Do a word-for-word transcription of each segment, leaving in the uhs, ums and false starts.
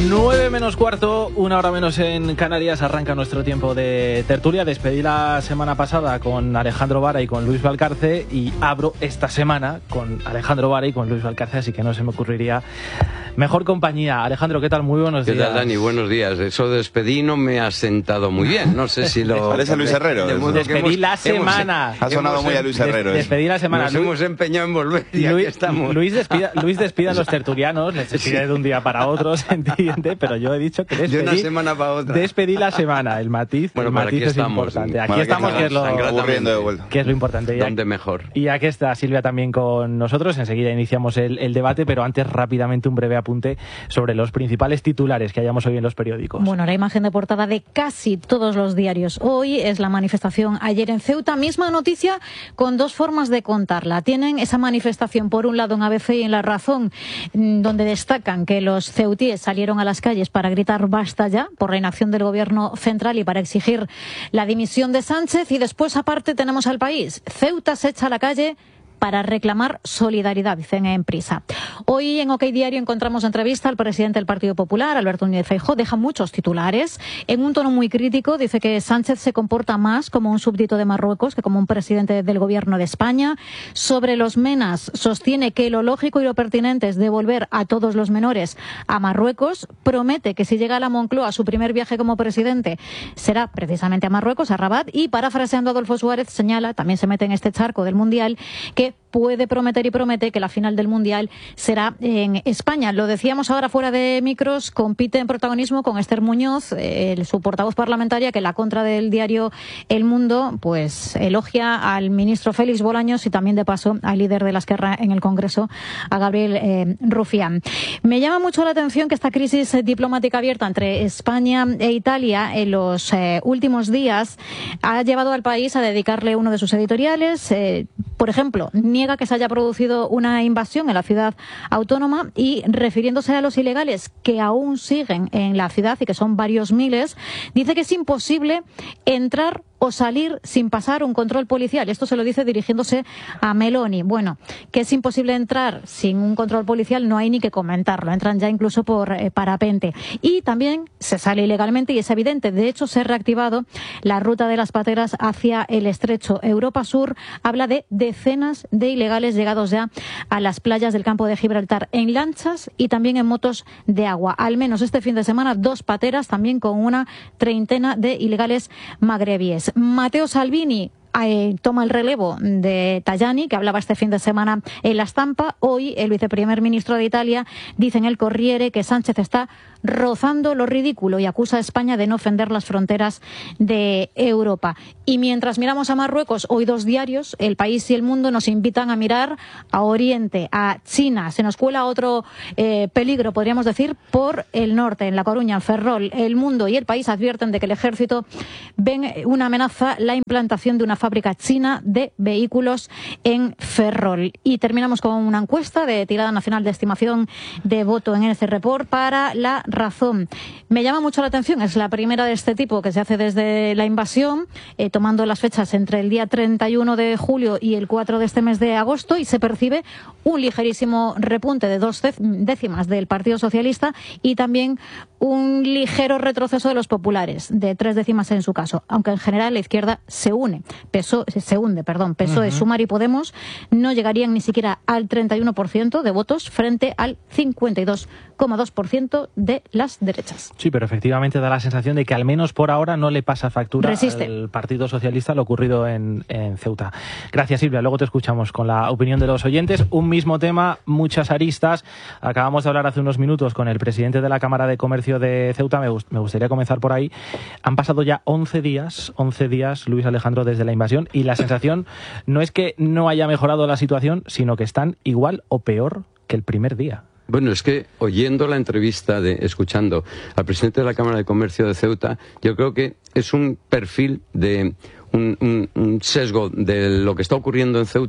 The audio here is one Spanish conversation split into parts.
nueve menos cuarto, una hora menos en Canarias, arranca nuestro tiempo de tertulia. Despedí la semana pasada con Alejandro Vara y con Luis Valcarce y abro esta semana con Alejandro Vara y con Luis Valcarce, así que no se me ocurriría mejor compañía. Alejandro, ¿qué tal? Muy buenos ¿Qué días. ¿Qué tal, Dani? Buenos días. Eso de despedí no me ha sentado muy bien. No sé si lo... Parece a Luis Herrero. De, de, despedí hemos, la semana. Hemos, ha sonado hemos, muy a Luis Herrero. Des, despedí la semana. Nos Luis, hemos empeñado en volver y Luis, aquí estamos. Luis despida, Luis despida a los tertulianos, les despide de un día para otro, ¿se entiende? Pero yo he dicho que despedí, de una semana para otra. Despedí la semana. El matiz, bueno, el matiz es estamos, importante. Aquí bueno, estamos, que es, lo, de que es lo importante. Y ¿Dónde mejor? Y aquí está Silvia también con nosotros. Enseguida iniciamos el, el debate, pero antes rápidamente un breve apunte sobre los principales titulares que hayamos hoy en los periódicos. Bueno, la imagen de portada de casi todos los diarios hoy es la manifestación ayer en Ceuta. Misma noticia con dos formas de contarla. Tienen esa manifestación por un lado en A B C y en La Razón, donde destacan que los ceutíes salieron a las calles para gritar basta ya por la inacción del gobierno central y para exigir la dimisión de Sánchez. Y después, aparte, tenemos al País. Ceuta se echa a la calle para reclamar solidaridad, dicen en Prisa. Hoy en OK Diario encontramos entrevista al presidente del Partido Popular, Alberto Núñez Feijóo. Deja muchos titulares. En un tono muy crítico dice que Sánchez se comporta más como un súbdito de Marruecos que como un presidente del gobierno de España. Sobre los menas, sostiene que lo lógico y lo pertinente es devolver a todos los menores a Marruecos. Promete que si llega a la Moncloa su primer viaje como presidente será precisamente a Marruecos, a Rabat. Y parafraseando a Adolfo Suárez, señala, también se mete en este charco del Mundial, que puede prometer y promete que la final del Mundial será en España. Lo decíamos ahora fuera de micros, compite en protagonismo con Esther Muñoz, eh, su portavoz parlamentaria, que en la contra del diario El Mundo pues elogia al ministro Félix Bolaños y también de paso al líder de la Esquerra en el Congreso, a Gabriel eh, Rufián. Me llama mucho la atención que esta crisis diplomática abierta entre España e Italia en los eh, últimos días ha llevado al país a dedicarle uno de sus editoriales. Eh, por ejemplo, niega que se haya producido una invasión en la ciudad autónoma y, refiriéndose a los ilegales que aún siguen en la ciudad y que son varios miles, dice que es imposible entrar o salir sin pasar un control policial. Esto se lo dice dirigiéndose a Meloni. Bueno, que es imposible entrar sin un control policial no hay ni que comentarlo. Entran ya incluso por eh, parapente. Y también se sale ilegalmente y es evidente. De hecho, se ha reactivado la ruta de las pateras hacia el estrecho. Europa Sur habla de decenas de ilegales llegados ya a las playas del campo de Gibraltar en lanchas y también en motos de agua. Al menos este fin de semana, dos pateras también con una treintena de ilegales magrebíes. Matteo Salvini eh, toma el relevo de Tajani, que hablaba este fin de semana en La Stampa. Hoy el viceprimer ministro de Italia dice en el Corriere que Sánchez está rozando lo ridículo y acusa a España de no ofender las fronteras de Europa. Y mientras miramos a Marruecos, hoy dos diarios, El País y El Mundo, nos invitan a mirar a Oriente, a China. Se nos cuela otro eh, peligro, podríamos decir, por el norte, en La Coruña, en Ferrol. El Mundo y El País advierten de que el ejército ven una amenaza la implantación de una fábrica china de vehículos en Ferrol. Y terminamos con una encuesta de tirada nacional de estimación de voto en ese report para La Razón. Me llama mucho la atención, es la primera de este tipo que se hace desde la invasión, eh, tomando las fechas entre el día treinta y uno de julio y el cuatro de este mes de agosto, y se percibe un ligerísimo repunte de dos décimas del Partido Socialista y también un ligero retroceso de los populares, de tres décimas en su caso, aunque en general la izquierda se une, PSOE, se hunde, perdón, PSOE, uh-huh. Sumar y Podemos no llegarían ni siquiera al treinta y uno por ciento de votos frente al cincuenta y dos coma dos por ciento de las derechas. Sí, pero efectivamente da la sensación de que al menos por ahora no le pasa factura Resiste. al Partido Socialista lo ocurrido en, en Ceuta. Gracias, Silvia. Luego te escuchamos con la opinión de los oyentes. Un mismo tema, muchas aristas. Acabamos de hablar hace unos minutos con el presidente de la Cámara de Comercio de Ceuta. Me, gust- me gustaría comenzar por ahí. Han pasado ya once días, once días, Luis Alejandro, desde la invasión, y la sensación no es que no haya mejorado la situación, sino que están igual o peor que el primer día. Bueno, es que oyendo la entrevista, de, escuchando al presidente de la Cámara de Comercio de Ceuta, yo creo que es un perfil de un, un, un sesgo de lo que está ocurriendo en Ceuta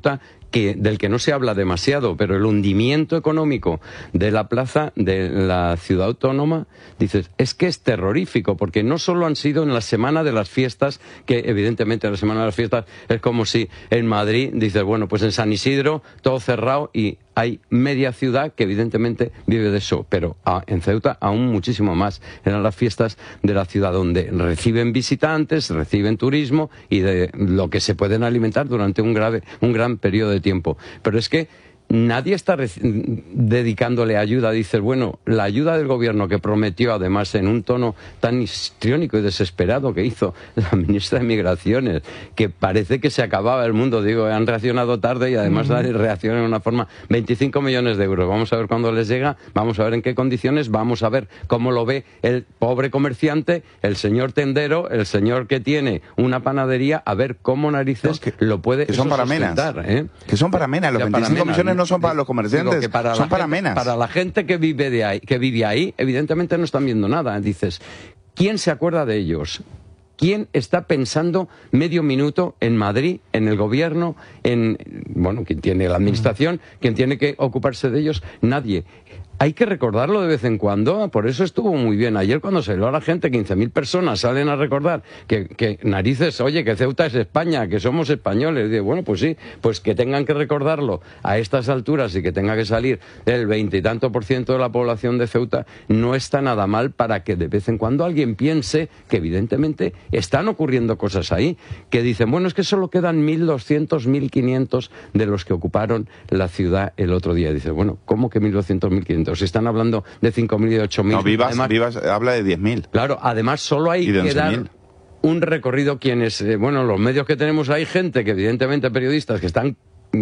que, del que no se habla demasiado, pero el hundimiento económico de la plaza, de la ciudad autónoma, dices, es que es terrorífico, porque no solo han sido en la semana de las fiestas, que evidentemente la semana de las fiestas es como si en Madrid dices, bueno, pues en San Isidro todo cerrado y hay media ciudad que evidentemente vive de eso, pero a, en Ceuta aún muchísimo más. Eran las fiestas de la ciudad donde reciben visitantes, reciben turismo y de lo que se pueden alimentar durante un, grave, un gran periodo de tiempo. Pero es que nadie está dedicándole ayuda. Dices, bueno, la ayuda del gobierno que prometió, además en un tono tan histriónico y desesperado que hizo la ministra de Migraciones, que parece que se acababa el mundo. Digo, han reaccionado tarde y además uh-huh. reaccionan de una forma. veinticinco millones de euros, vamos a ver cuándo les llega, vamos a ver en qué condiciones, vamos a ver cómo lo ve el pobre comerciante, el señor tendero, el señor que tiene una panadería, a ver cómo narices no, que, lo puede que son para menas, ¿eh? Que son para menas, los veinticinco millones no son para los comerciantes, digo que para son para gente, menas. Para la gente que vive de ahí, que vive ahí, evidentemente no están viendo nada. Dices, ¿quién se acuerda de ellos? ¿Quién está pensando medio minuto en Madrid, en el gobierno, en, bueno, quien tiene la administración, quien tiene que ocuparse de ellos? Nadie. Hay que recordarlo de vez en cuando, por eso estuvo muy bien. Ayer cuando salió a la gente, quince mil personas salen a recordar que, que narices, oye, que Ceuta es España, que somos españoles. Y digo, bueno, pues sí, pues que tengan que recordarlo a estas alturas y que tenga que salir el veinte y tanto por ciento de la población de Ceuta, no está nada mal para que de vez en cuando alguien piense que evidentemente están ocurriendo cosas ahí, que dicen, bueno, es que solo quedan mil doscientos, mil quinientos de los que ocuparon la ciudad el otro día. Dice, bueno, ¿cómo que mil doscientos, mil quinientos? Se están hablando de cinco mil y de ocho mil. No, Vivas, además, Vivas habla de diez mil. Claro, además solo hay que dar un recorrido quienes, eh, bueno, los medios que tenemos hay gente que evidentemente periodistas que están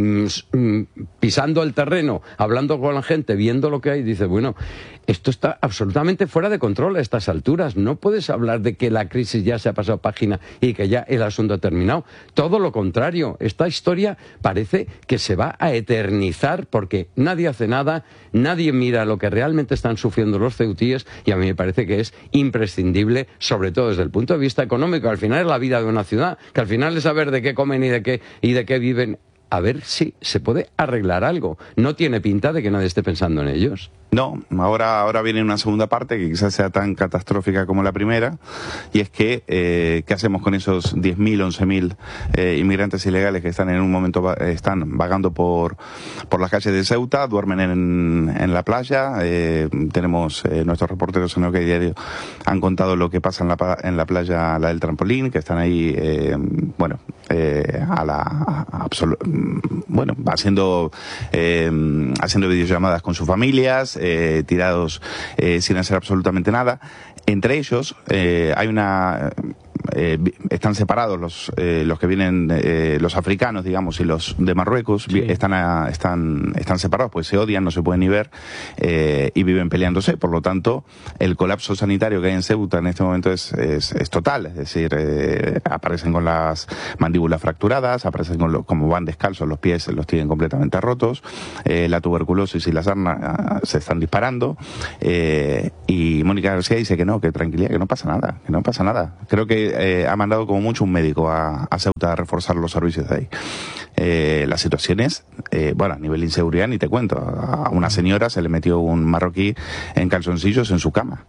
mm, pisando el terreno, hablando con la gente, viendo lo que hay, dice, bueno, esto está absolutamente fuera de control a estas alturas. No puedes hablar de que la crisis ya se ha pasado página y que ya el asunto ha terminado. Todo lo contrario, esta historia parece que se va a eternizar porque nadie hace nada, nadie mira lo que realmente están sufriendo los ceutíes y a mí me parece que es imprescindible, sobre todo desde el punto de vista económico. Al final es la vida de una ciudad, que al final es saber de qué comen y de qué, y de qué viven. A ver si se puede arreglar algo. No tiene pinta de que nadie esté pensando en ellos. No, ahora, ahora viene una segunda parte que quizás sea tan catastrófica como la primera, y es que, eh, ¿qué hacemos con esos diez mil, once mil eh, inmigrantes ilegales que están en un momento, están vagando por, por las calles de Ceuta, duermen en, en la playa? Eh, tenemos eh, nuestros reporteros en OK Diario han contado lo que pasa en la, en la playa, la del trampolín, que están ahí, eh, bueno, eh, a la, a, absolu- bueno, haciendo, eh, haciendo videollamadas con sus familias, Eh, tirados eh, sin hacer absolutamente nada. Entre ellos eh, hay una... Eh, están separados los eh, los que vienen, eh, los africanos, digamos, y los de Marruecos, sí. están, a, están están separados, pues se odian, no se pueden ni ver, eh, y viven peleándose. Por lo tanto, el colapso sanitario que hay en Ceuta en este momento es, es, es total. Es decir, eh, aparecen con las mandíbulas fracturadas, aparecen con lo, como van descalzos, los pies los tienen completamente rotos, eh, la tuberculosis y la sarna se están disparando, eh, y Mónica García dice que no, que tranquilidad, que no pasa nada, que no pasa nada. Creo que Eh, ha mandado como mucho un médico a, a Ceuta a reforzar los servicios de ahí. Eh, la situación es, eh, bueno, a nivel de inseguridad ni te cuento. A una señora se le metió un marroquí en calzoncillos en su cama.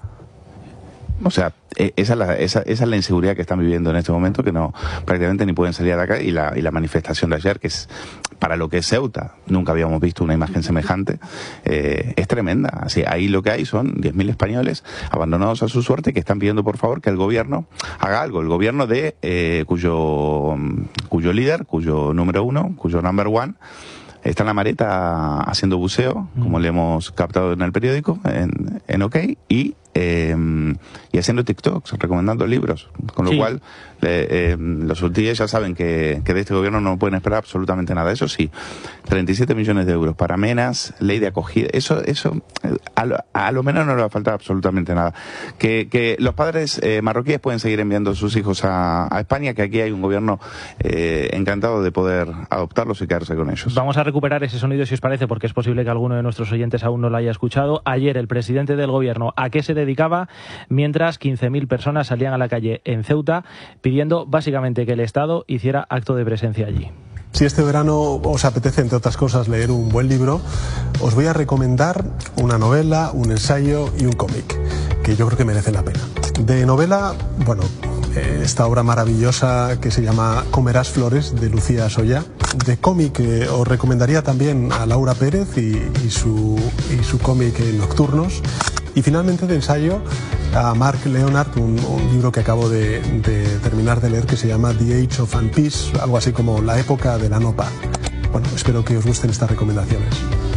O sea, esa es, la, esa, esa es la inseguridad que están viviendo en este momento, que no prácticamente ni pueden salir de acá, y la, y la manifestación de ayer, que es para lo que es Ceuta, nunca habíamos visto una imagen semejante, eh, es tremenda. Así, ahí lo que hay son diez mil españoles abandonados a su suerte, que están pidiendo por favor que el gobierno haga algo. El gobierno de eh, cuyo, cuyo líder, cuyo número uno, cuyo number one, está en la Mareta haciendo buceo, como le hemos captado en el periódico, en, en OK, y eh, y haciendo TikToks, recomendando libros. Con lo sí. cual, eh, eh, los ultíes ya saben que, que de este gobierno no pueden esperar absolutamente nada. Eso sí, treinta y siete millones de euros para menas, ley de acogida, eso eso a lo, a lo menos no le va a faltar absolutamente nada. Que, que los padres eh, marroquíes pueden seguir enviando a sus hijos a, a España, que aquí hay un gobierno eh, encantado de poder adoptarlos y quedarse con ellos. Vamos a recuperar ese sonido, si os parece, porque es posible que alguno de nuestros oyentes aún no lo haya escuchado. Ayer el presidente del gobierno, ¿a qué se dedicaba? Mientras quince mil personas salían a la calle en Ceuta pidiendo básicamente que el Estado hiciera acto de presencia allí. Si este verano os apetece, entre otras cosas, leer un buen libro, os voy a recomendar una novela, un ensayo y un cómic, que yo creo que merecen la pena. De novela, bueno, esta obra maravillosa que se llama Comerás flores, de Lucía Soya. De cómic eh, os recomendaría también a Laura Pérez y, y su, y su cómic Nocturnos. Y finalmente de ensayo a Mark Leonard, un, un libro que acabo de, de terminar de leer que se llama The Age of Unpeace, algo así como La época de la no paz. Bueno, espero que os gusten estas recomendaciones.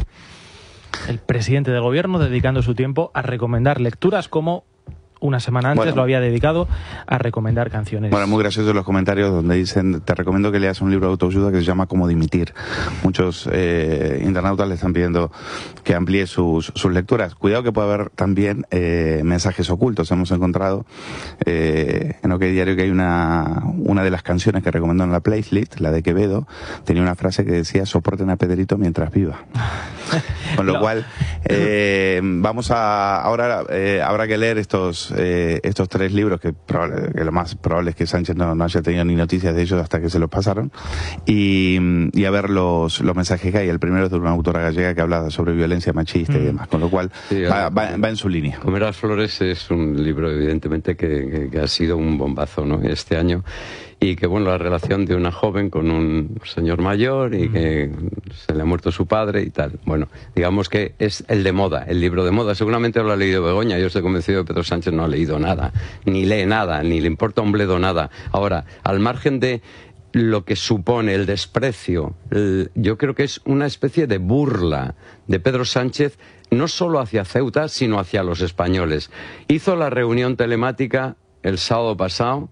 El presidente del gobierno dedicando su tiempo a recomendar lecturas como... Una semana antes bueno, lo había dedicado a recomendar canciones. Bueno, muy graciosos los comentarios donde dicen, te recomiendo que leas un libro de autoayuda que se llama Cómo dimitir. Muchos eh, internautas le están pidiendo que amplíe sus, sus lecturas. Cuidado que puede haber también eh, mensajes ocultos. Hemos encontrado eh, en OK Diario que hay una, una de las canciones que recomendó en la playlist, la de Quevedo, tenía una frase que decía, soporten a Pedrito mientras viva. Con lo no. cual, eh, vamos a, ahora eh, habrá que leer estos Eh, estos tres libros que, probable, que lo más probable es que Sánchez no, no haya tenido ni noticias de ellos hasta que se los pasaron y, y a ver los, los mensajes que hay. El primero es de una autora gallega que habla sobre violencia machista mm. y demás, con lo cual sí, va, va, va en su línea. Comerás flores es un libro evidentemente que, que, que ha sido un bombazo, ¿no?, este año. Y que, bueno, la relación de una joven con un señor mayor y que se le ha muerto su padre y tal. Bueno, digamos que es el de moda, el libro de moda. Seguramente lo ha leído Begoña. Yo estoy convencido de que Pedro Sánchez no ha leído nada, ni lee nada, ni le importa un bledo nada. Ahora, al margen de lo que supone el desprecio, el, yo creo que es una especie de burla de Pedro Sánchez, no solo hacia Ceuta, sino hacia los españoles. Hizo la reunión telemática el sábado pasado,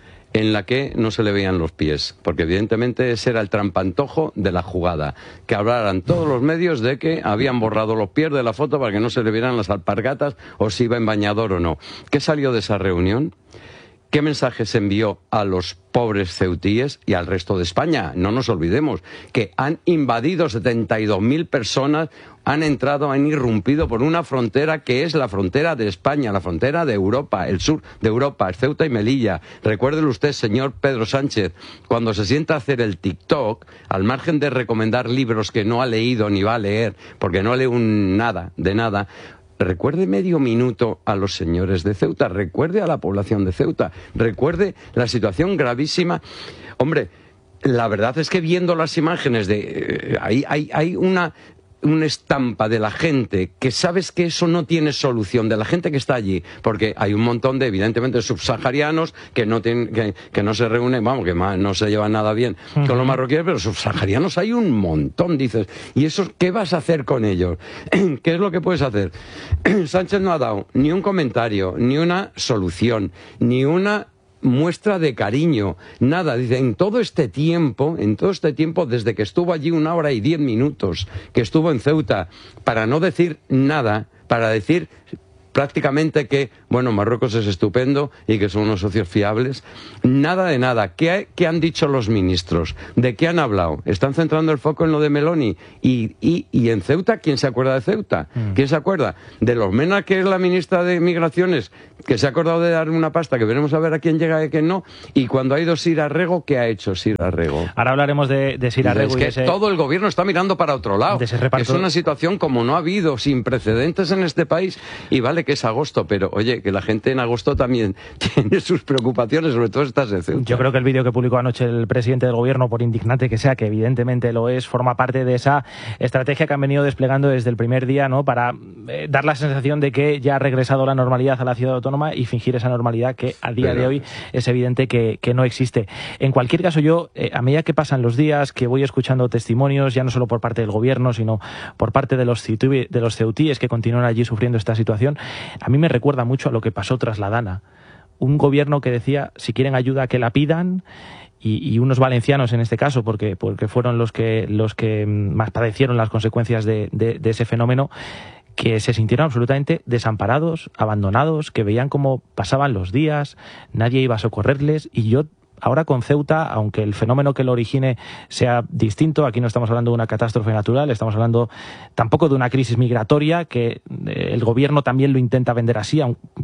en la que no se le veían los pies, porque evidentemente ese era el trampantojo de la jugada, que hablaran todos los medios de que habían borrado los pies de la foto para que no se le vieran las alpargatas o si iba en bañador o no. ¿Qué salió de esa reunión? ¿Qué mensaje se envió a los pobres ceutíes y al resto de España? No nos olvidemos que han invadido setenta y dos mil personas, han entrado, han irrumpido por una frontera que es la frontera de España, la frontera de Europa, el sur de Europa, Ceuta y Melilla. Recuérdelo usted, señor Pedro Sánchez, cuando se sienta a hacer el TikTok, al margen de recomendar libros que no ha leído ni va a leer, porque no lee un nada, de nada, recuerde medio minuto a los señores de Ceuta, recuerde a la población de Ceuta, recuerde la situación gravísima. Hombre, la verdad es que viendo las imágenes de... Eh, hay, hay, hay una... una estampa de la gente que sabes que eso no tiene solución, de la gente que está allí, porque hay un montón de, evidentemente, subsaharianos que no tienen, que, que no se reúnen, vamos, que no se llevan nada bien uh-huh. con los marroquíes, pero subsaharianos hay un montón, dices, ¿y eso qué vas a hacer con ellos? ¿Qué es lo que puedes hacer? Sánchez no ha dado ni un comentario, ni una solución, ni una muestra de cariño, nada. Dice, en todo este tiempo, en todo este tiempo, desde que estuvo allí una hora y diez minutos, que estuvo en Ceuta, para no decir nada, para decir prácticamente que, bueno, Marruecos es estupendo y que son unos socios fiables, nada de nada. ¿Qué, qué han dicho los ministros? ¿De qué han hablado? ¿Están centrando el foco en lo de Meloni? Y, y, y en Ceuta, ¿quién se acuerda de Ceuta? Mm. ¿Quién se acuerda? De los Mena, que es la ministra de Migraciones, que se ha acordado de dar una pasta, que veremos a ver a quién llega y a quién no, y cuando ha ido Sir Arrego, ¿qué ha hecho Sir Arrego? Ahora hablaremos de, de Sir Arrego. Es que ese, todo el gobierno está mirando para otro lado. De ese reparto. Es una situación como no ha habido, sin precedentes en este país, y vale que es agosto, pero oye, que la gente en agosto también tiene sus preocupaciones, sobre todo estas de Ceuta. Yo creo que el vídeo que publicó anoche el presidente del gobierno, por indignante que sea, que evidentemente lo es, forma parte de esa estrategia que han venido desplegando desde el primer día, ¿no?, para eh, dar la sensación de que ya ha regresado la normalidad a la ciudad autónoma y fingir esa normalidad que a día pero... de hoy es evidente que, que no existe. En cualquier caso, yo, eh, a medida que pasan los días, que voy escuchando testimonios, ya no solo por parte del gobierno, sino por parte de los, de los ceutíes que continúan allí sufriendo esta situación, a mí me recuerda mucho a lo que pasó tras la Dana. Un gobierno que decía, si quieren ayuda, que la pidan, y, y unos valencianos en este caso, porque, porque fueron los que, los que más padecieron las consecuencias de, de, de ese fenómeno, que se sintieron absolutamente desamparados, abandonados, que veían cómo pasaban los días, nadie iba a socorrerles. Y yo ahora con Ceuta, aunque el fenómeno que lo origine sea distinto, aquí no estamos hablando de una catástrofe natural, estamos hablando tampoco de una crisis migratoria, que el gobierno también lo intenta vender así,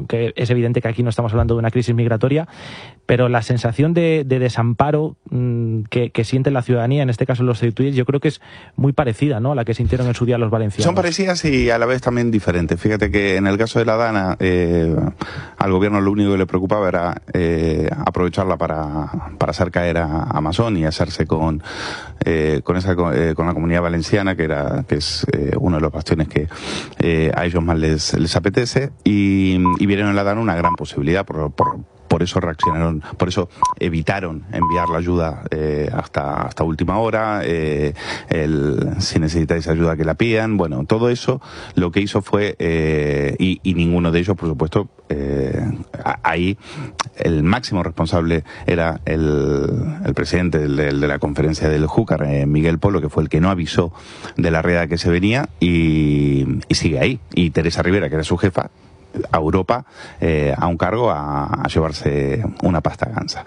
aunque es evidente que aquí no estamos hablando de una crisis migratoria, pero la sensación de, de desamparo mmm, que, que siente la ciudadanía, en este caso los ceutíes, yo creo que es muy parecida, ¿no?, a la que sintieron en su día los valencianos. Son parecidas y a la vez también diferentes. Fíjate que en el caso de la Dana, eh, al gobierno lo único que le preocupaba era eh, aprovecharla para, para hacer caer a Amazon y hacerse con, eh, con, esa, eh, con la comunidad valenciana, que, era, que es eh, uno de los bastiones que eh, a ellos más les, les apetece, y, y vieron en la Dana una gran posibilidad por, por Por eso reaccionaron, por eso evitaron enviar la ayuda eh, hasta hasta última hora, eh, el, si necesitáis ayuda que la pidan, bueno, todo eso lo que hizo fue, eh, y, y ninguno de ellos, por supuesto, eh, ahí el máximo responsable era el, el presidente del, del, de la conferencia del Júcar, eh, Miguel Polo, que fue el que no avisó de la riada que se venía, y, y sigue ahí. Y Teresa Rivera, que era su jefa, a Europa eh, a un cargo a, a llevarse una pasta gansa.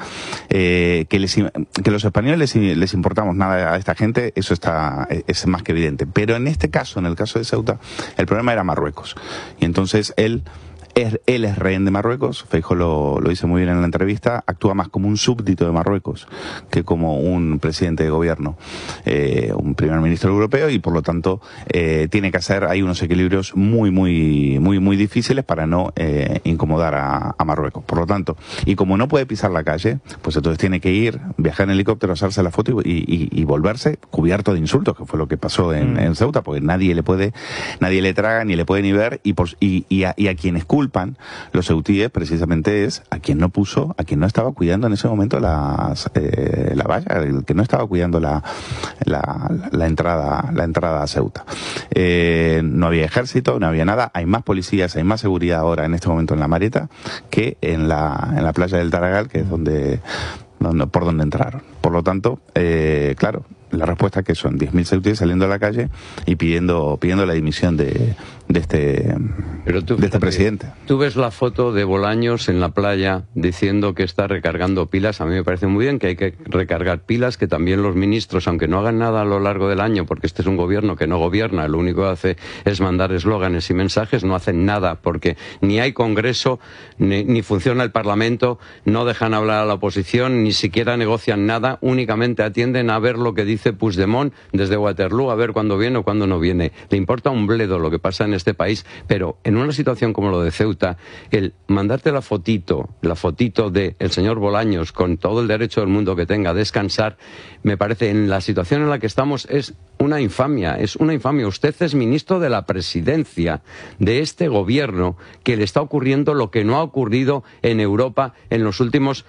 Eh, que, les, que los españoles les, les importamos nada a esta gente, eso está es más que evidente. Pero en este caso, en el caso de Ceuta, el problema era Marruecos. Y entonces él... Es, él es rehén de Marruecos, Feijóo lo, lo dice muy bien en la entrevista, actúa más como un súbdito de Marruecos que como un presidente de gobierno, eh, un primer ministro europeo, y por lo tanto eh, tiene que hacer ahí unos equilibrios muy, muy, muy, muy difíciles para no eh, incomodar a, a Marruecos. Por lo tanto, y como no puede pisar la calle, pues entonces tiene que ir, viajar en helicóptero, hacerse la foto y, y, y volverse cubierto de insultos, que fue lo que pasó en, mm. en Ceuta, porque nadie le puede, nadie le traga, ni le puede ni ver, y, por, y, y, a, y a quienes culpan los ceutíes precisamente es a quien no puso, a quien no estaba cuidando en ese momento las, eh, la valla, el que no estaba cuidando la, la, la entrada, la entrada a Ceuta. Eh, no había ejército, no había nada, hay más policías, hay más seguridad ahora en este momento en la Mareta que en la, en la playa del Taragal, que es donde, donde por donde entraron. Por lo tanto, eh, claro, la respuesta es que son diez mil ceutíes saliendo a la calle y pidiendo pidiendo la dimisión de, de este Pero tú, de este presidente. Tú ves la foto de Bolaños en la playa diciendo que está recargando pilas. A mí me parece muy bien que hay que recargar pilas, que también los ministros, aunque no hagan nada a lo largo del año, porque este es un gobierno que no gobierna, lo único que hace es mandar eslóganes y mensajes, no hacen nada porque ni hay Congreso, ni, ni funciona el Parlamento, no dejan hablar a la oposición, ni siquiera negocian nada, únicamente atienden a ver lo que dice Puigdemont desde Waterloo, a ver cuándo viene o cuándo no viene. Le importa un bledo lo que pasa en este país, pero en una situación como lo de Ceuta, el mandarte la fotito, la fotito de el señor Bolaños, con todo el derecho del mundo que tenga a descansar, me parece, en la situación en la que estamos, es una infamia, es una infamia. Usted es ministro de la presidencia de este gobierno, que le está ocurriendo lo que no ha ocurrido en Europa en los últimos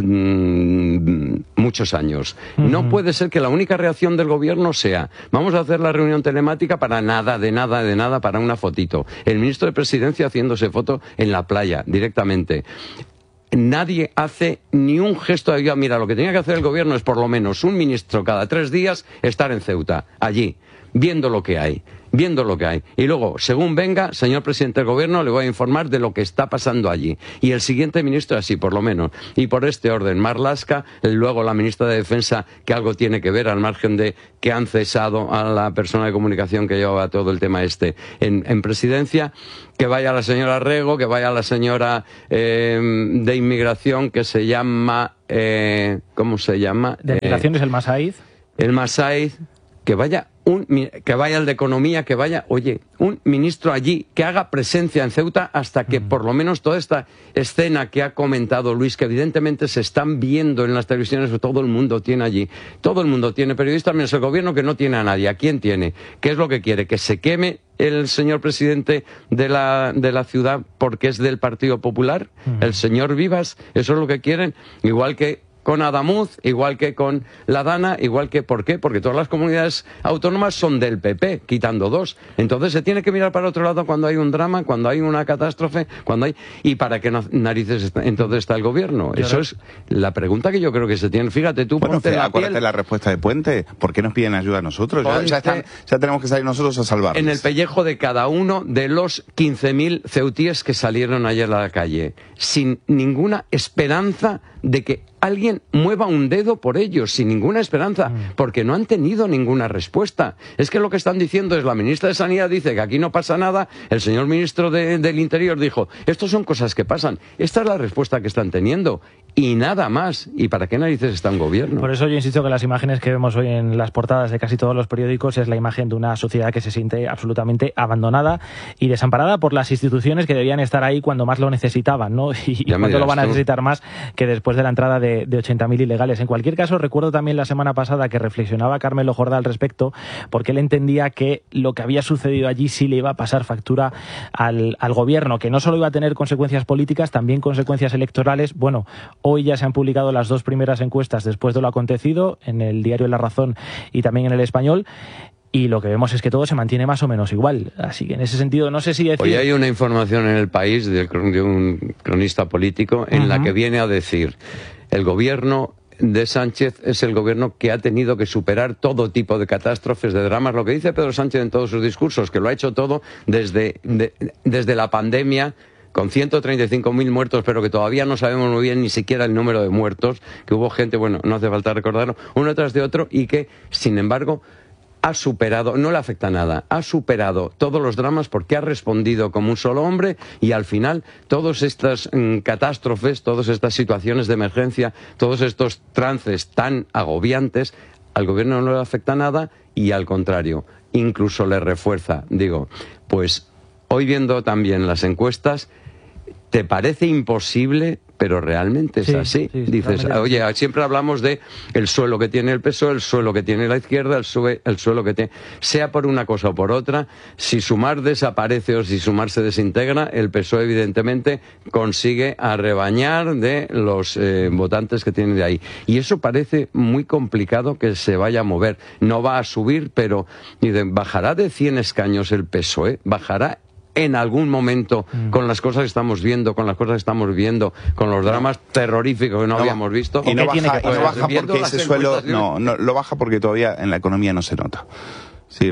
mmm, muchos años. Uh-huh. No puede ser que la única reacción del gobierno sea: vamos a hacer la reunión telemática para nada, de nada, de nada, para una fotito. El ministro de Presidencia haciéndose foto en la playa, directamente. Nadie hace ni un gesto de ayuda. Mira, lo que tenía que hacer el gobierno es por lo menos un ministro cada tres días estar en Ceuta, allí, viendo lo que hay. viendo lo que hay. Y luego, según venga, señor presidente del gobierno, le voy a informar de lo que está pasando allí. Y el siguiente ministro así, por lo menos. Y por este orden, Marlaska, luego la ministra de Defensa, que algo tiene que ver, al margen de que han cesado a la persona de comunicación que llevaba todo el tema este en, en presidencia, que vaya la señora Rego, que vaya la señora eh, de inmigración, que se llama... Eh, ¿Cómo se llama? De inmigración eh, es el Masaiz. El Masaiz, que vaya... Un, que vaya el de Economía, que vaya, oye, un ministro allí que haga presencia en Ceuta hasta que por lo menos toda esta escena que ha comentado Luis, que evidentemente se están viendo en las televisiones, que todo el mundo tiene allí, todo el mundo tiene periodistas, menos el gobierno que no tiene a nadie. ¿A quién tiene? ¿Qué es lo que quiere? ¿Que se queme el señor presidente de la, de la ciudad porque es del Partido Popular? Uh-huh. El señor Vivas, eso es lo que quieren, igual que con Adamuz, igual que con la Dana, igual que... ¿Por qué? Porque todas las comunidades autónomas son del P P, quitando dos. Entonces se tiene que mirar para otro lado cuando hay un drama, cuando hay una catástrofe, cuando hay... ¿Y para qué narices está, entonces está el gobierno? Yo Eso no... es la pregunta que yo creo que se tiene. Fíjate tú, bueno, ponte la acuérdate piel... la respuesta de Puente. ¿Por qué nos piden ayuda a nosotros? Ya, ya, están, ya tenemos que salir nosotros a salvarnos. En el pellejo de cada uno de los quince mil ceutíes que salieron ayer a la calle, sin ninguna esperanza de que alguien mueva un dedo por ellos sin ninguna esperanza, porque no han tenido ninguna respuesta. Es que lo que están diciendo es, la ministra de Sanidad dice que aquí no pasa nada, el señor ministro de, del Interior dijo, estos son cosas que pasan. Esta es la respuesta que están teniendo y nada más. ¿Y para qué narices está un gobierno? Por eso yo insisto que las imágenes que vemos hoy en las portadas de casi todos los periódicos es la imagen de una sociedad que se siente absolutamente abandonada y desamparada por las instituciones que debían estar ahí cuando más lo necesitaban, ¿no? Y, y cuando lo van a necesitar más que después de la entrada de, de ochenta mil ilegales. En cualquier caso, recuerdo también la semana pasada que reflexionaba Carmelo Jordá al respecto, porque él entendía que lo que había sucedido allí sí le iba a pasar factura al, al gobierno, que no solo iba a tener consecuencias políticas, también consecuencias electorales. Bueno, hoy ya se han publicado las dos primeras encuestas después de lo acontecido en el diario La Razón y también en El Español. Y lo que vemos es que todo se mantiene más o menos igual. Así que en ese sentido, no sé si decir... Hoy hay una información en El País de, de un cronista político en uh-huh. la que viene a decir, el gobierno de Sánchez es el gobierno que ha tenido que superar todo tipo de catástrofes, de dramas. Lo que dice Pedro Sánchez en todos sus discursos, que lo ha hecho todo desde, de, desde la pandemia, con ciento treinta y cinco mil muertos, pero que todavía no sabemos muy bien ni siquiera el número de muertos, que hubo gente, bueno, no hace falta recordarlo, uno tras de otro, y que, sin embargo, ha superado, no le afecta nada, ha superado todos los dramas porque ha respondido como un solo hombre y al final todas estas mmm, catástrofes, todas estas situaciones de emergencia, todos estos trances tan agobiantes, al gobierno no le afecta nada y al contrario, incluso le refuerza. Digo, pues hoy viendo también las encuestas, ¿te parece imposible? Pero realmente es sí, así. Sí, dices, oye, siempre hablamos de el suelo que tiene el P S O E, el suelo que tiene la izquierda, el, sue, el suelo que tiene... Sea por una cosa o por otra, si Sumar desaparece o si Sumar se desintegra, el P S O E evidentemente consigue arrebañar de los eh, votantes que tiene de ahí. Y eso parece muy complicado que se vaya a mover. No va a subir, pero dicen, bajará de cien escaños el P S O E, bajará en algún momento, mm. con las cosas que estamos viendo, con las cosas que estamos viendo, con los dramas terroríficos que no, no habíamos visto. Y no baja, y no baja porque ese suelo, no, no, lo baja porque todavía en la economía no se nota. Si,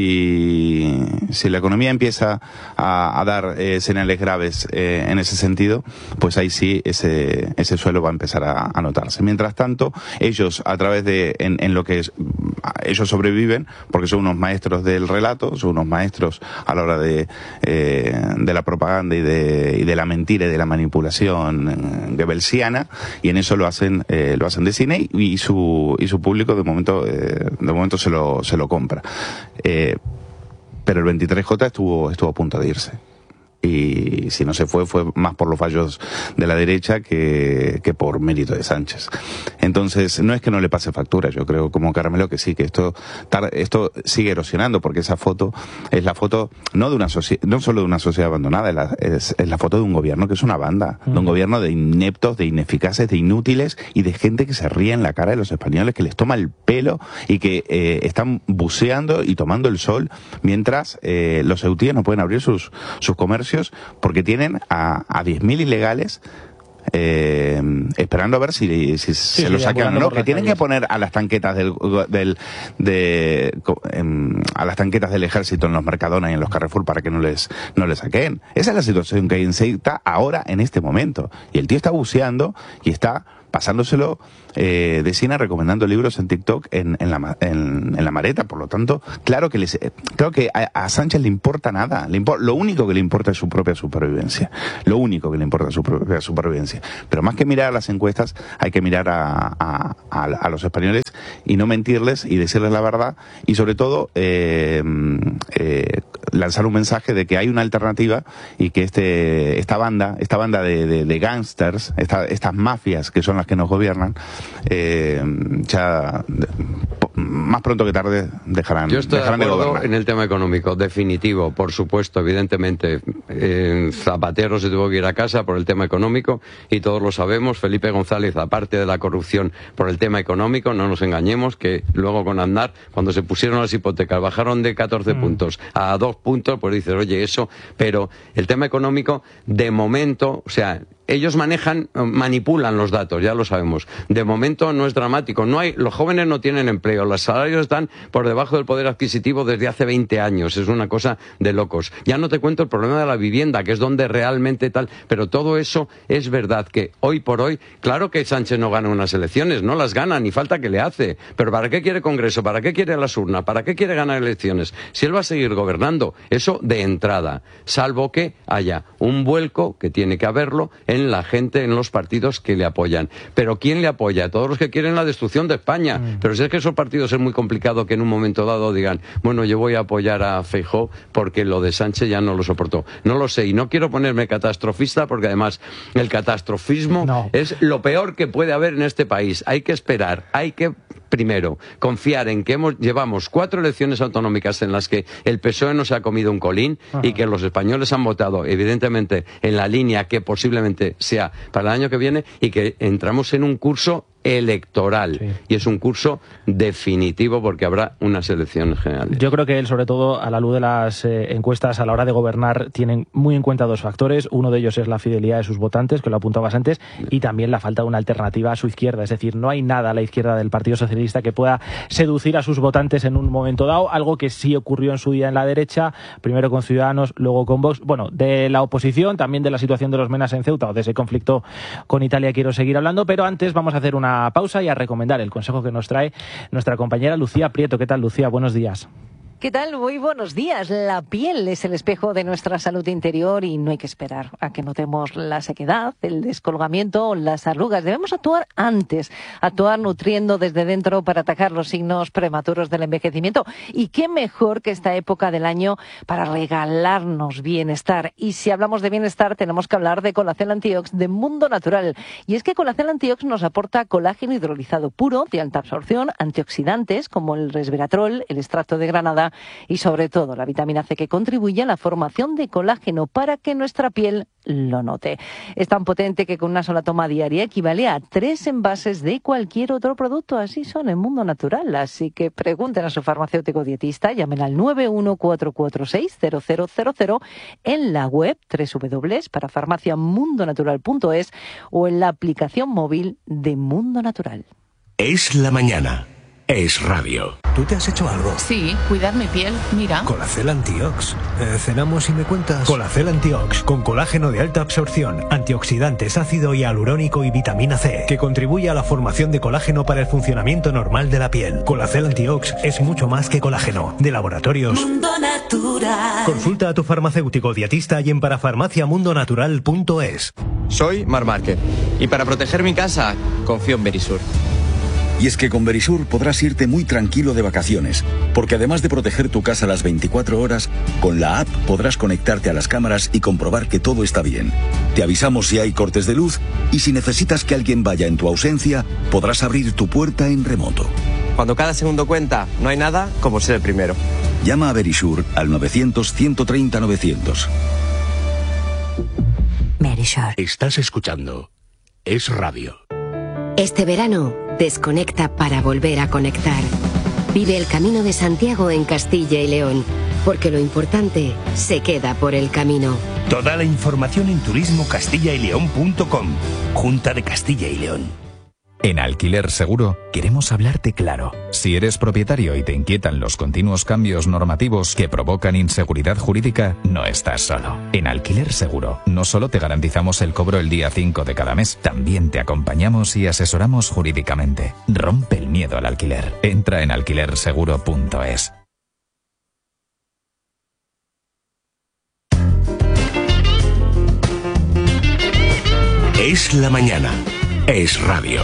si, si la economía empieza a, a dar eh, señales graves eh, en ese sentido, pues ahí sí ese, ese suelo va a empezar a, a notarse. Mientras tanto, ellos a través de, en, en lo que es, ellos sobreviven, porque son unos maestros del relato, son unos maestros a la hora de, eh, de la propaganda y de, y de la mentira y de la manipulación eh, goebbelsiana, y en eso lo hacen, eh, lo hacen de cine y, y su, y su público de momento, eh, de momento se lo, se lo compra. Eh, pero el veintitrés J estuvo, estuvo a punto de irse. Y si no se fue, fue más por los fallos de la derecha que, que por mérito de Sánchez. Entonces, no es que no le pase factura, yo creo como Carmelo que sí, que esto, esto sigue erosionando, porque esa foto es la foto no de una socie- no solo de una sociedad abandonada, es la, es, es la foto de un gobierno que es una banda, uh-huh. de un gobierno de ineptos, de ineficaces, de inútiles y de gente que se ríe en la cara de los españoles, que les toma el pelo y que eh, están buceando y tomando el sol mientras eh, los ceutíes no pueden abrir sus, sus comercios porque tienen a, a diez mil ilegales eh, esperando a ver si, si sí, se sí, lo sacan o no, que tienen calles. que poner a las tanquetas del, del de, en, a las tanquetas del ejército en los Mercadona y en los Carrefour para que no les no les saquen. Esa es la situación que hay en Ceuta ahora en este momento, y el tío está buceando y está pasándoselo eh, de cine, recomendando libros en TikTok en, en, la, en, en la maleta. Por lo tanto, claro que, les, claro que a, a Sánchez le importa nada. Le impor, lo único que le importa es su propia supervivencia. Lo único que le importa es su propia supervivencia. Pero más que mirar a las encuestas, hay que mirar a, a, a, a los españoles y no mentirles y decirles la verdad. Y sobre todo, eh, eh, lanzar un mensaje de que hay una alternativa y que este esta banda, esta banda de, de, de gángsters, esta, estas mafias que son las que nos gobiernan, eh, ya más pronto que tarde dejarán, Yo estoy dejarán de, de gobernar. En el tema económico, definitivo, por supuesto, evidentemente. Eh, Zapatero se tuvo que ir a casa por el tema económico y todos lo sabemos. Felipe González, aparte de la corrupción por el tema económico, no nos engañemos, que luego con Aznar, cuando se pusieron las hipotecas, bajaron de catorce mm. puntos a dos puntos, pues dices, oye, eso, pero el tema económico, de momento, o sea, ellos manejan, manipulan los datos, ya lo sabemos. De momento no es dramático. No hay, los jóvenes no tienen empleo, los salarios salarios están por debajo del poder adquisitivo desde hace veinte años. Es una cosa de locos. Ya no te cuento el problema de la vivienda, que es donde realmente tal... Pero todo eso es verdad que hoy por hoy, claro que Sánchez no gana unas elecciones, no las gana, ni falta que le hace. Pero ¿para qué quiere Congreso? ¿Para qué quiere las urnas? ¿Para qué quiere ganar elecciones? Si él va a seguir gobernando, eso de entrada, salvo que haya un vuelco, que tiene que haberlo, en la gente, en los partidos que le apoyan. Pero ¿quién le apoya? Todos los que quieren la destrucción de España. Mm. Pero si es que esos partidos es muy complicado que en un momento dado digan, bueno, yo voy a apoyar a Feijóo porque lo de Sánchez ya no lo soportó. No lo sé, y no quiero ponerme catastrofista porque además el catastrofismo no. es lo peor que puede haber en este país. Hay que esperar, hay que... Primero, confiar en que hemos, llevamos cuatro elecciones autonómicas en las que el P S O E no se ha comido un colín. Ajá. Y que los españoles han votado, evidentemente, en la línea que posiblemente sea para el año que viene, y que entramos en un curso electoral. Sí. Y es un curso definitivo porque habrá unas elecciones generales. Yo creo que él, sobre todo, a la luz de las eh, encuestas, a la hora de gobernar, tienen muy en cuenta dos factores. Uno de ellos es la fidelidad de sus votantes, que lo apuntabas antes, y también la falta de una alternativa a su izquierda. Es decir, no hay nada a la izquierda del Partido Socialista que pueda seducir a sus votantes en un momento dado, algo que sí ocurrió en su día en la derecha, primero con Ciudadanos, luego con Vox. Bueno, de la oposición, también de la situación de los menas en Ceuta o de ese conflicto con Italia quiero seguir hablando, pero antes vamos a hacer una pausa y a recomendar el consejo que nos trae nuestra compañera Lucía Prieto. ¿Qué tal, Lucía? Buenos días. ¿Qué tal? Muy buenos días. La piel es el espejo de nuestra salud interior y no hay que esperar a que notemos la sequedad, el descolgamiento o las arrugas. Debemos actuar antes, actuar nutriendo desde dentro para atacar los signos prematuros del envejecimiento. Y qué mejor que esta época del año para regalarnos bienestar. Y si hablamos de bienestar, tenemos que hablar de Colacel Antiox de Mundo Natural. Y es que Colacel Antiox nos aporta colágeno hidrolizado puro, de alta absorción, antioxidantes como el resveratrol, el extracto de granada, y sobre todo la vitamina C, que contribuye a la formación de colágeno para que nuestra piel lo note. Es tan potente que con una sola toma diaria equivale a tres envases de cualquier otro producto. Así son en Mundo Natural. Así que pregunten a su farmacéutico dietista, llamen al nueve uno cuatro cuatro seis cero cero cero cero en la web doble u doble u doble u para farmacia mundo natural punto es o en la aplicación móvil de Mundo Natural. Es la mañana. Es radio. ¿Tú te has hecho algo? Sí, cuidar mi piel, mira. Colacel Antiox. Eh, ¿Cenamos y me cuentas? Colacel Antiox, con colágeno de alta absorción, antioxidantes, ácido hialurónico y vitamina C, que contribuye a la formación de colágeno para el funcionamiento normal de la piel. Colacel Antiox es mucho más que colágeno. De Laboratorios Mundo Natural. Consulta a tu farmacéutico dietista y en parafarmacia mundo natural punto es. Soy Mar Márquez y para proteger mi casa confío en Verisur. Y es que con Verisur podrás irte muy tranquilo de vacaciones, porque además de proteger tu casa las veinticuatro horas, con la app podrás conectarte a las cámaras y comprobar que todo está bien. Te avisamos si hay cortes de luz y si necesitas que alguien vaya en tu ausencia, podrás abrir tu puerta en remoto. Cuando cada segundo cuenta, no hay nada como ser el primero. Llama a Verisur al novecientos, ciento treinta, novecientos. Verisur. Estás escuchando Es Radio. Este verano, desconecta para volver a conectar. Vive el Camino de Santiago en Castilla y León, porque lo importante se queda por el camino. Toda la información en turismo castilla y león punto com. Junta de Castilla y León. En Alquiler Seguro queremos hablarte claro. Si eres propietario y te inquietan los continuos cambios normativos que provocan inseguridad jurídica, no estás solo. En Alquiler Seguro no solo te garantizamos el cobro el día cinco de cada mes, también te acompañamos y asesoramos jurídicamente. Rompe el miedo al alquiler. Entra en alquiler seguro punto es. Es la mañana. Es radio.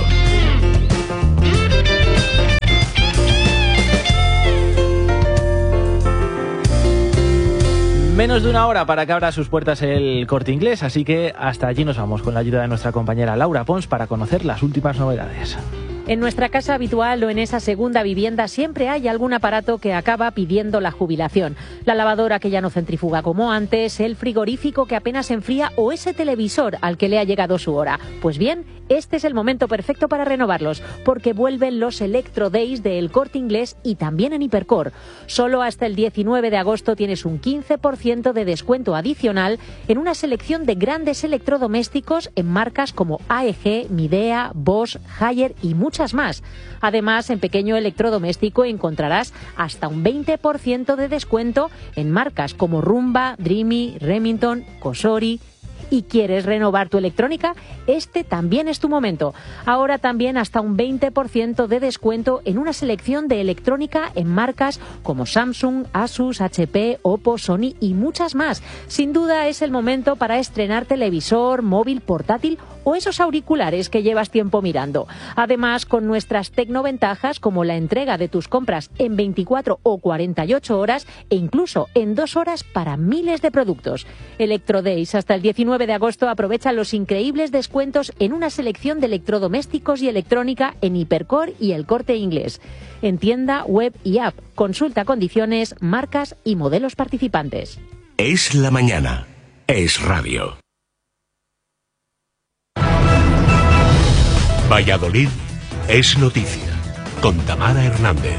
Menos de una hora para que abra sus puertas el Corte Inglés, así que hasta allí nos vamos con la ayuda de nuestra compañera Laura Pons para conocer las últimas novedades. En nuestra casa habitual o en esa segunda vivienda siempre hay algún aparato que acaba pidiendo la jubilación. La lavadora que ya no centrifuga como antes, el frigorífico que apenas enfría o ese televisor al que le ha llegado su hora. Pues bien, este es el momento perfecto para renovarlos, porque vuelven los Electro Days de El Corte Inglés y también en Hipercor. Solo hasta el diecinueve de agosto tienes un quince por ciento de descuento adicional en una selección de grandes electrodomésticos en marcas como A E G, Midea, Bosch, Haier y muchos muchas más. Además, en Pequeño Electrodoméstico encontrarás hasta un veinte por ciento de descuento en marcas como Rumba, Dreamy, Remington, Cosori. ¿Y quieres renovar tu electrónica? Este también es tu momento. Ahora también hasta un veinte por ciento de descuento en una selección de electrónica en marcas como Samsung, Asus, H P, Oppo, Sony y muchas más. Sin duda es el momento para estrenar televisor, móvil, portátil o esos auriculares que llevas tiempo mirando. Además, con nuestras tecnoventajas como la entrega de tus compras en veinticuatro o cuarenta y ocho horas e incluso en dos horas para miles de productos. Electrodays hasta el diecinueve de agosto aprovecha los increíbles descuentos en una selección de electrodomésticos y electrónica en Hipercor y El Corte Inglés. En tienda, web y app. Consulta condiciones, marcas y modelos participantes. Es la mañana. Es radio. Valladolid es noticia. Con Tamara Hernández.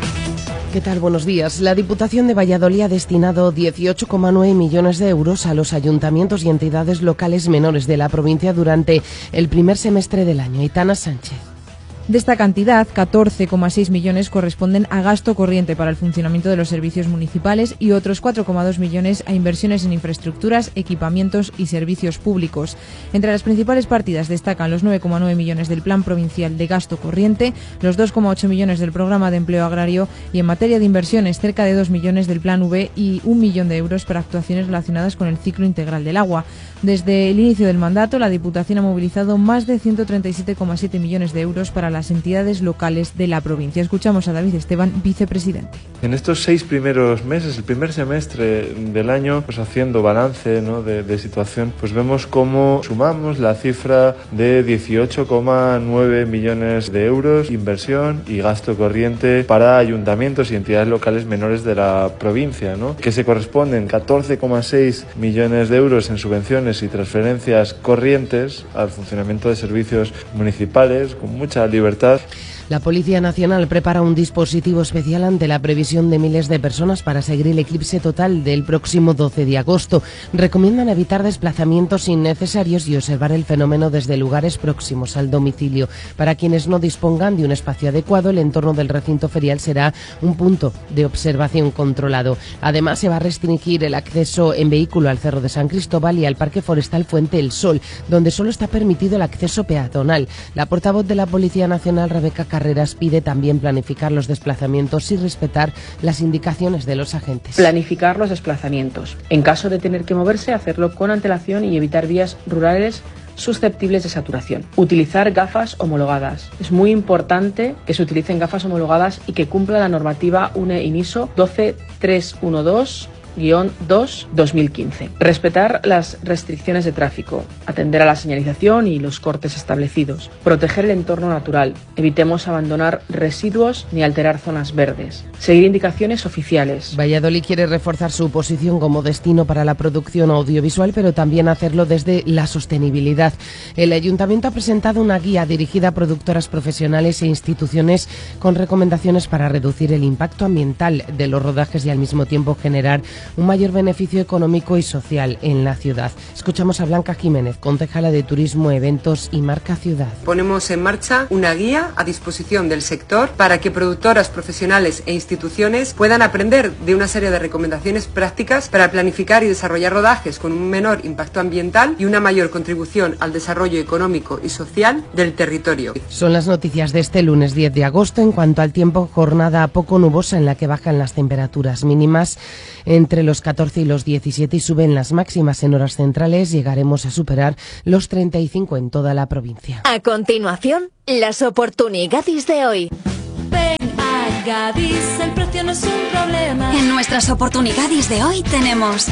¿Qué tal? Buenos días. La Diputación de Valladolid ha destinado dieciocho coma nueve millones de euros a los ayuntamientos y entidades locales menores de la provincia durante el primer semestre del año. Aitana Sánchez. De esta cantidad, catorce coma seis millones corresponden a gasto corriente para el funcionamiento de los servicios municipales y otros cuatro coma dos millones a inversiones en infraestructuras, equipamientos y servicios públicos. Entre las principales partidas destacan los nueve coma nueve millones del Plan Provincial de Gasto Corriente, los dos coma ocho millones del Programa de Empleo Agrario y, en materia de inversiones, cerca de dos millones del Plan V y un millón de euros para actuaciones relacionadas con el ciclo integral del agua. Desde el inicio del mandato, la Diputación ha movilizado más de ciento treinta y siete coma siete millones de euros para las entidades locales de la provincia. Escuchamos a David Esteban, vicepresidente. En estos seis primeros meses, el primer semestre del año, pues haciendo balance, ¿no?, de, de situación, pues vemos cómo sumamos la cifra de dieciocho coma nueve millones de euros, inversión y gasto corriente para ayuntamientos y entidades locales menores de la provincia, ¿no?, que se corresponden catorce coma seis millones de euros en subvenciones y transferencias corrientes al funcionamiento de servicios municipales con mucha libertad. La Policía Nacional prepara un dispositivo especial ante la previsión de miles de personas para seguir el eclipse total del próximo doce de agosto. Recomiendan evitar desplazamientos innecesarios y observar el fenómeno desde lugares próximos al domicilio. Para quienes no dispongan de un espacio adecuado, el entorno del recinto ferial será un punto de observación controlado. Además, se va a restringir el acceso en vehículo al Cerro de San Cristóbal y al Parque Forestal Fuente el Sol, donde solo está permitido el acceso peatonal. La portavoz de la Policía Nacional, Rebeca Carreras, pide también planificar los desplazamientos y respetar las indicaciones de los agentes. Planificar los desplazamientos. En caso de tener que moverse, hacerlo con antelación y evitar vías rurales susceptibles de saturación. Utilizar gafas homologadas. Es muy importante que se utilicen gafas homologadas y que cumpla la normativa U N E INISO doce mil trescientos doce guión dos barra dos mil quince. Respetar las restricciones de tráfico, atender a la señalización y los cortes establecidos, proteger el entorno natural, evitemos abandonar residuos ni alterar zonas verdes, seguir indicaciones oficiales. Valladolid quiere reforzar su posición como destino para la producción audiovisual, pero también hacerlo desde la sostenibilidad. El Ayuntamiento ha presentado una guía dirigida a productoras profesionales e instituciones con recomendaciones para reducir el impacto ambiental de los rodajes y al mismo tiempo generar un mayor beneficio económico y social en la ciudad. Escuchamos a Blanca Jiménez, concejala de Turismo, Eventos y Marca Ciudad. Ponemos en marcha una guía a disposición del sector para que productoras profesionales e instituciones puedan aprender de una serie de recomendaciones prácticas para planificar y desarrollar rodajes con un menor impacto ambiental y una mayor contribución al desarrollo económico y social del territorio. Son las noticias de este lunes diez de agosto. En cuanto al tiempo, jornada poco nubosa en la que bajan las temperaturas mínimas entre los catorce y los diecisiete y suben las máximas en horas centrales. Llegaremos a superar los treinta y cinco en toda la provincia. A continuación, las oportunidades de hoy. Ven a Gadis, el precio no es un problema. En nuestras oportunidades de hoy tenemos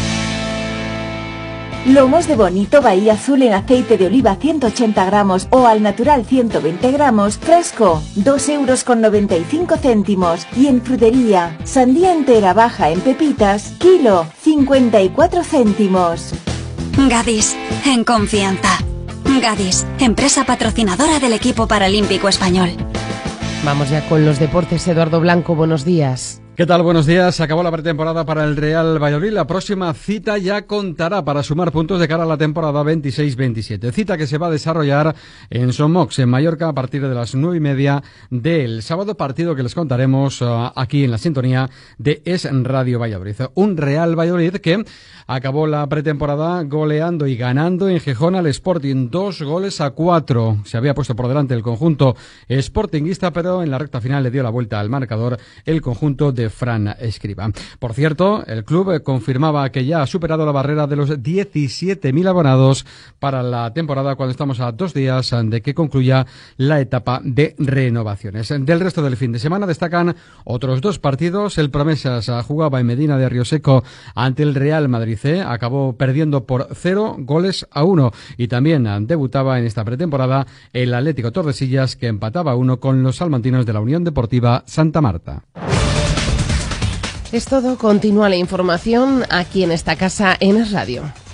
lomos de bonito Bahía Azul en aceite de oliva ciento ochenta gramos o al natural ciento veinte gramos, fresco, dos euros con noventa y cinco céntimos. Y en frutería, sandía entera baja en pepitas, kilo, cincuenta y cuatro céntimos. Gadis, en confianza. Gadis, empresa patrocinadora del equipo paralímpico español. Vamos ya con los deportes. Eduardo Blanco, buenos días. ¿Qué tal? Buenos días. Se acabó la pretemporada para el Real Valladolid. La próxima cita ya contará para sumar puntos de cara a la temporada veintiséis veintisiete. Cita que se va a desarrollar en Somox, en Mallorca, a partir de las nueve y media del sábado. Partido que les contaremos uh, aquí en la sintonía de Es Radio Valladolid. Un Real Valladolid que acabó la pretemporada goleando y ganando en Gijón al Sporting. Dos goles a cuatro. Se había puesto por delante el conjunto sportinguista, pero en la recta final le dio la vuelta al marcador el conjunto de Fran Escriba. Por cierto, el club confirmaba que ya ha superado la barrera de los diecisiete mil abonados para la temporada, cuando estamos a dos días de que concluya la etapa de renovaciones. Del resto del fin de semana destacan otros dos partidos. El Promesas jugaba en Medina de Rioseco ante el Real Madrid C, acabó perdiendo por cero goles a uno, y también debutaba en esta pretemporada el Atlético Tordesillas, que empataba a uno con los salmantinos de la Unión Deportiva Santa Marta. Es todo. Continúa la información aquí en esta casa en Es Radio.